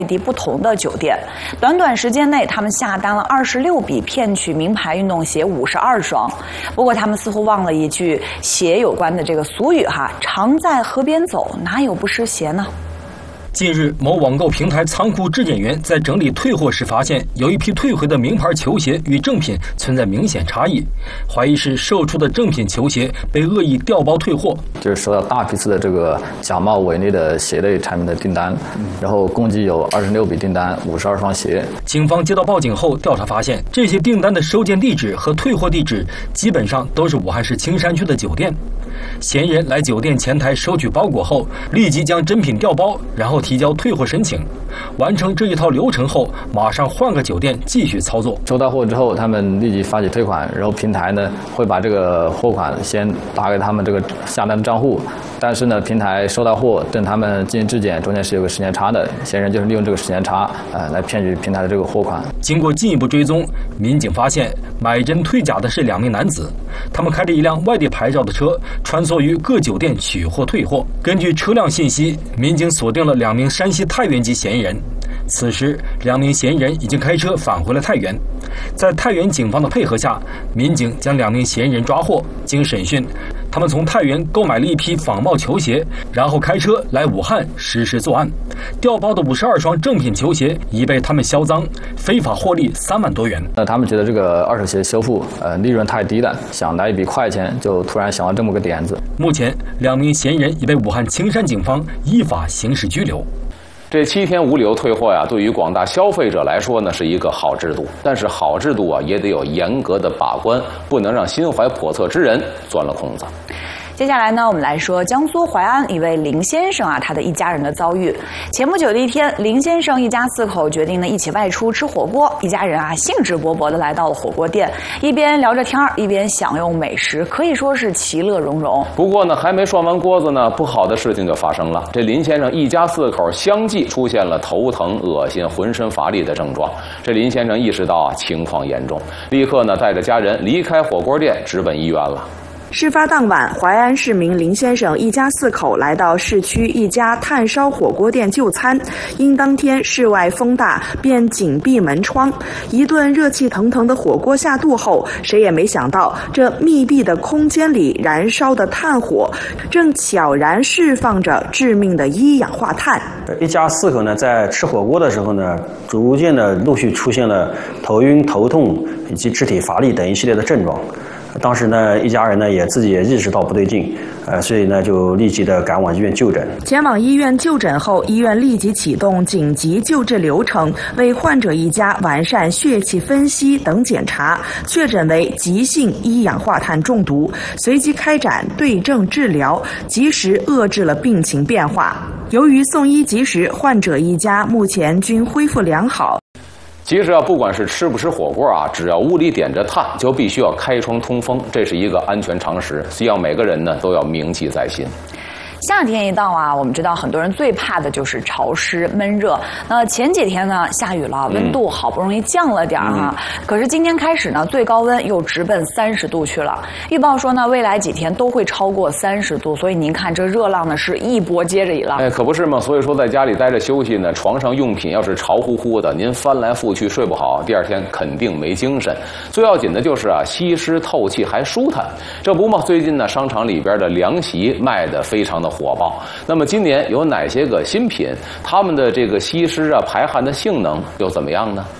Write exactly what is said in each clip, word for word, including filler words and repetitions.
地不同的酒店，短短时间内，他们下单了二十六笔骗取名牌运动鞋五十二双。不过，他们似乎忘了一句鞋有关的这个俗语哈：“常在河边走，哪有不湿鞋呢？” 近日，某网购平台仓库质检员在整理退货时发现，有一批退回的名牌球鞋与正品存在明显差异，怀疑是售出的正品球鞋被恶意调包退货。 就是收到大批次的这个假冒伪劣的鞋类产品的订单，然后共计有二十六笔订单，五十二双鞋。 警方接到报警后调查发现，这些订单的收件地址和退货地址基本上都是武汉市青山区的酒店。嫌疑人来酒店前台收取包裹后，立即将真品调包，然后提交退货申请。完成这一套流程后，马上换个酒店继续操作。 收到货之后，他们立即发起退款，然后平台呢会把这个货款先打给他们这个下单的账户。但是呢，平台收到货，等他们进行质检，中间是有个时间差的。嫌疑人就是利用这个时间差，呃，来骗取平台的这个货款。 经过进一步追踪，民警发现买真退假的是两名男子，他们开着一辆外地牌照的车，穿梭于各酒店取货退货。根据车辆信息，民警锁定了两名山西太原籍嫌疑人。此时，两名嫌疑人已经开车返回了太原。在太原警方的配合下，民警将两名嫌疑人抓获。经审讯，他们从太原购买了一批仿冒球鞋，然后开车来武汉实施作案。调包的五十二双正品球鞋已被他们销赃，非法获利三万多元。 那他们觉得这个二手鞋修复，呃，利润太低了，想来一笔快钱，就突然想到这么个点子。 目前，两名嫌疑人已被武汉青山警方依法刑事拘留。 这七天无理由退货呀，对于广大消费者来说呢，是一个好制度。但是好制度啊，也得有严格的把关，不能让心怀叵测之人钻了空子。 接下来呢，我们来说江苏淮安一位林先生啊，他的一家人的遭遇。前不久的一天，林先生一家四口决定呢一起外出吃火锅。一家人啊兴致勃勃地来到了火锅店，一边聊着天儿，一边享用美食，可以说是其乐融融。 不过呢，还没涮完锅子呢，不好的事情就发生了。这林先生一家四口相继出现了头疼、恶心、浑身乏力的症状。这林先生意识到啊情况严重，立刻呢带着家人离开火锅店，直奔医院了。 事发当晚，淮安市民林先生一家四口来到市区一家炭烧火锅店就餐，因当天室外风大，便紧闭门窗。一顿热气腾腾的火锅下肚后，谁也没想到，这密闭的空间里燃烧的炭火，正悄然释放着致命的一氧化碳。 一家四口呢，在吃火锅的时候呢，逐渐的陆续出现了头晕、头痛以及肢体乏力等一系列的症状。当时呢，一家人呢也自己也意识到不对劲，呃，所以呢就立即的赶往医院就诊。 前往医院就诊后，医院立即启动紧急救治流程，为患者一家完善血气分析等检查，确诊为急性一氧化碳中毒，随即开展对症治疗，及时遏制了病情变化。由于送医及时，患者一家目前均恢复良好。 其实啊，不管是吃不吃火锅啊，只要屋里点着炭，就必须要开窗通风，这是一个安全常识，希望每个人呢都要铭记在心。 夏天一到啊，我们知道很多人最怕的就是潮湿闷热。那前几天呢下雨了，温度好不容易降了点儿哈、嗯，可是今天开始呢，最高温又直奔三十度去了。预报说呢，未来几天都会超过三十度，所以您看这热浪呢是一波接着一浪。 哎，可不是嘛。所以说在家里待着休息呢，床上用品要是潮乎乎的，您翻来覆去睡不好，第二天肯定没精神。最要紧的就是啊，吸湿透气还舒坦。这不嘛，最近呢商场里边的凉席卖的非常的火爆。那么今年有哪些个新品？它们的这个吸湿啊、排汗的性能又怎么样呢？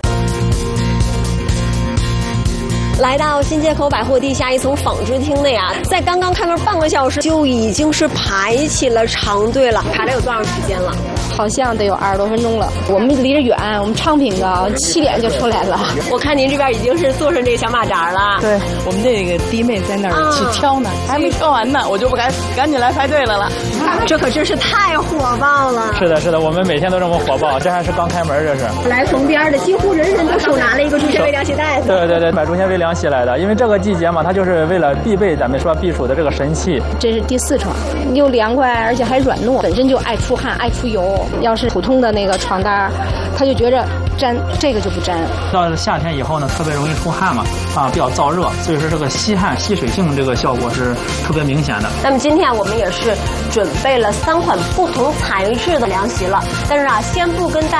来到新街口百货地下一层纺织厅内啊，在刚刚开门半个小时就已经是排起了长队了，排了有多长时间了？ 好像得有二十多分钟了。我们离着远，我们昌平的七点就出来了。 我看您这边已经是坐上这个小马扎了。 对，我们这个弟妹在那儿去挑呢，啊、还没挑完呢，我就不敢赶紧来排队了了。 这可真是太火爆了。 是的，是的，我们每天都这么火爆，这还是刚开门，这是。 来从边的几乎人人都手拿了一个竹纤维凉席袋子。 对对对，买竹纤维凉席来的，因为这个季节嘛，它就是为了必备咱们说避暑的这个神器。 这是第四床，又凉快，而且还软糯，本身就爱出汗爱出油。要是普通的那个床单，他就觉着粘，这个就不粘。 到了夏天以后呢，特别容易出汗嘛，啊，比较燥热，所以说这个吸汗吸水性这个效果是特别明显的。 那么今天我们也是准备了三款不同材质的凉席了，但是啊，先不跟大